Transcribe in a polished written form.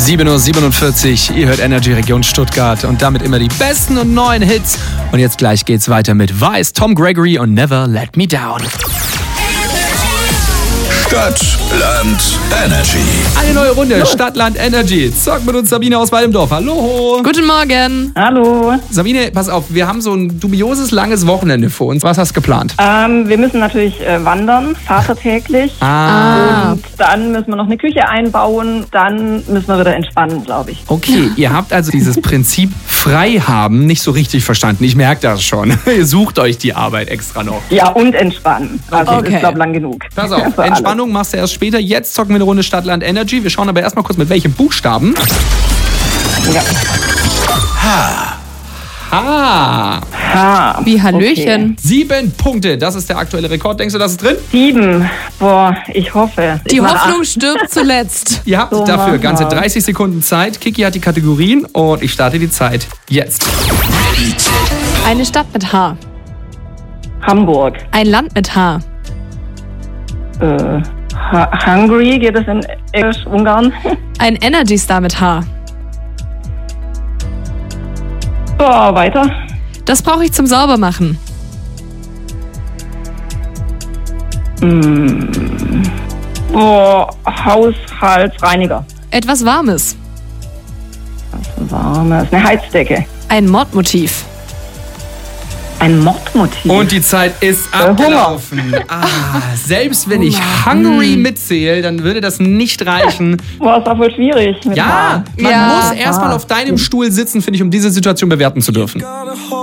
7:47 Uhr, ihr hört Energy Region Stuttgart und damit immer die besten und neuen Hits. Und jetzt gleich geht's weiter mit Weiß, Tom Gregory und Never Let Me Down. Stadt, Land, Energy. Eine neue Runde, Stadt, Land, Energy. Zock mit uns Sabine aus Walmdorf. Hallo. Guten Morgen. Hallo. Sabine, pass auf, wir haben so ein dubioses, langes Wochenende vor uns. Was hast du geplant? Wir müssen natürlich wandern, vatertäglich. Und dann müssen wir noch eine Küche einbauen. Dann müssen wir wieder entspannen, glaube ich. Okay, ihr habt also dieses Prinzip frei haben nicht so richtig verstanden. Ich merke das schon. Ihr sucht euch die Arbeit extra noch. Ja, und entspannen. Also Okay. ist, glaube ich, lang genug. Pass auf, Für alles. Entspannung machst du erst später. Jetzt zocken wir eine Runde Stadt, Land, Energy. Wir schauen aber erstmal kurz mit welchem Buchstaben. Ja. H. Wie Hallöchen. Okay. 7 Punkte, das ist der aktuelle Rekord. Denkst du, das ist drin? 7. Boah, ich hoffe. Die Ich mach Hoffnung 8. stirbt zuletzt. Ihr habt So, dafür mach ganze mal. 30 Sekunden Zeit. Kiki hat die Kategorien und ich starte die Zeit jetzt. Eine Stadt mit H. Hamburg. Ein Land mit H. Hungary, geht es in Englisch, Ungarn? Ein Energy Star mit H. So, weiter. Das brauche ich zum Saubermachen. Haushaltsreiniger. Etwas Warmes. Warmes. Eine Heizdecke. Ein Mordmotiv. Ein Mordmotiv. Und die Zeit ist Hunger. abgelaufen. Selbst wenn ich Hungry mitzähle, dann würde das nicht reichen. Boah, ist auch wohl schwierig. Mit Ja, Haar. man Ja. muss erstmal auf deinem Stuhl sitzen, finde ich, um diese Situation bewerten zu dürfen.